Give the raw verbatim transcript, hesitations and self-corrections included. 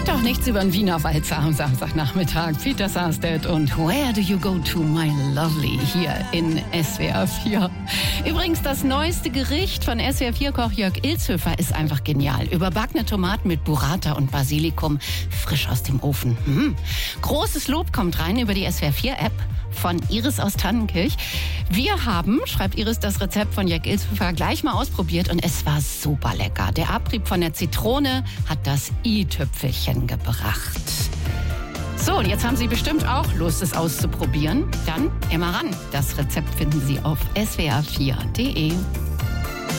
Geht doch nichts über den Wiener Walzer am Samstagnachmittag. Peter Sarstedt und Where Do You Go To My Lovely hier in S W R vier. Übrigens, das neueste Gericht von S W R vier-Koch Jörg Ilzhöfer ist einfach genial. Überbackene Tomaten mit Burrata und Basilikum, frisch aus dem Ofen. Hm. Großes Lob kommt rein über die S W R vier-App von Iris aus Tannenkirch. Wir haben, schreibt Iris, das Rezept von Jörg Ilzhöfer gleich mal ausprobiert und es war super lecker. Der Abrieb von der Zitrone hat das i-Tüpfelchen gebracht. So, und jetzt haben Sie bestimmt auch Lust, es auszuprobieren. Dann immer ran. Das Rezept finden Sie auf S W R vier punkt de.